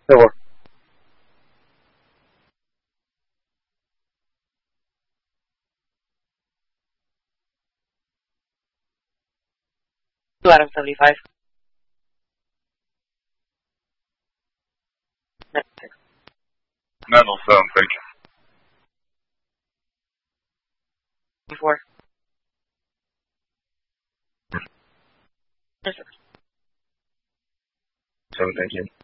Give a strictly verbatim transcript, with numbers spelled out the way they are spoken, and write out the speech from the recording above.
Four. Two out of seventy-five. nine oh seven, thank you. Four. Yes, sir. Seven, thank you.